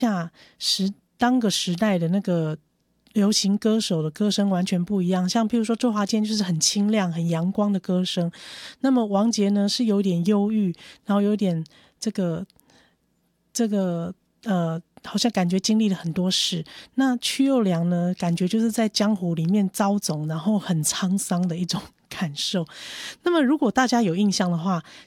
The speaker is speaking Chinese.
当个时代的那个流行歌手的歌声完全不一样，像譬如说周华健就是很清亮很阳光的歌声，那么王杰呢是有点忧郁，然后有点这个好像感觉经历了很多事。那屈佑良呢，感觉就是在江湖里面遭总，然后很沧桑的一种感受。那么如果大家有印象的话，